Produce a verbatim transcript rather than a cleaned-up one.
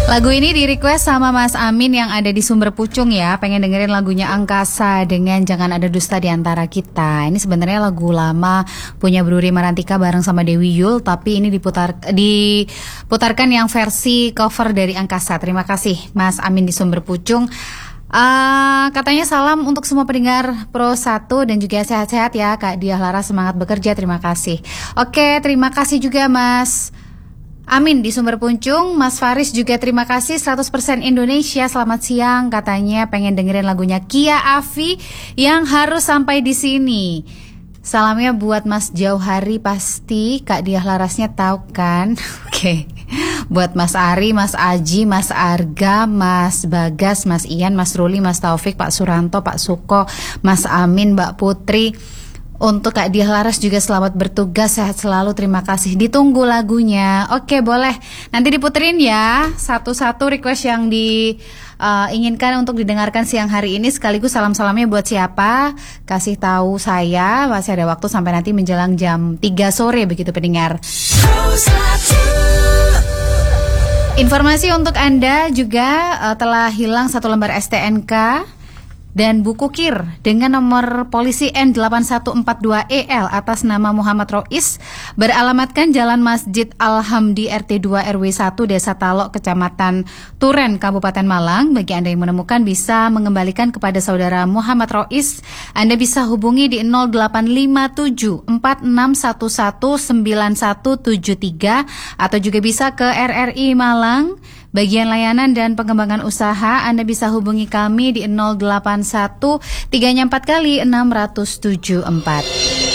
Lagu ini di-request sama Mas Amin yang ada di Sumber Pucung ya. Pengen dengerin lagunya Angkasa dengan Jangan Ada Dusta di Antara Kita. Ini sebenarnya lagu lama punya Bruri Marantika bareng sama Dewi Yul, tapi ini diputar diputarkan yang versi cover dari Angkasa. Terima kasih Mas Amin di Sumber Pucung. Uh, katanya salam untuk semua pendengar Pro satu dan juga sehat-sehat ya Kak Diah Lara, semangat bekerja, terima kasih. Oke, terima kasih juga Mas Amin di Sumber Pucung. Mas Faris juga terima kasih. Seratus persen Indonesia, selamat siang. Katanya pengen dengerin lagunya Kia Afi yang harus sampai di sini. Salamnya buat Mas Jauhari, pasti Kak Diah Larasnya tahu kan. Oke, buat Mas Ari, Mas Aji, Mas Arga, Mas Bagas, Mas Ian, Mas Ruli, Mas Taufik, Pak Suranto, Pak Suko, Mas Amin, Mbak Putri. Untuk Kak Diah Laras juga selamat bertugas, sehat selalu, terima kasih. Ditunggu lagunya. Oke, boleh nanti diputerin ya satu-satu request yang diinginkan uh, untuk didengarkan siang hari ini. Sekaligus salam-salamnya buat siapa, kasih tahu saya. Masih ada waktu sampai nanti menjelang jam tiga sore begitu pendengar. Informasi untuk Anda juga uh, telah hilang satu lembar S T N K dan buku K I R dengan nomor polisi N delapan satu empat dua E L atas nama Muhammad Rois, beralamatkan Jalan Masjid Al-Hamdi R T dua R W satu Desa Talok, Kecamatan Turen, Kabupaten Malang. Bagi Anda yang menemukan bisa mengembalikan kepada saudara Muhammad Rois. Anda bisa hubungi di nol delapan lima tujuh empat enam satu satu sembilan satu tujuh tiga atau juga bisa ke R R I Malang. Bagian layanan dan pengembangan usaha, Anda bisa hubungi kami di nol delapan satu tiga empat kali enam tujuh empat.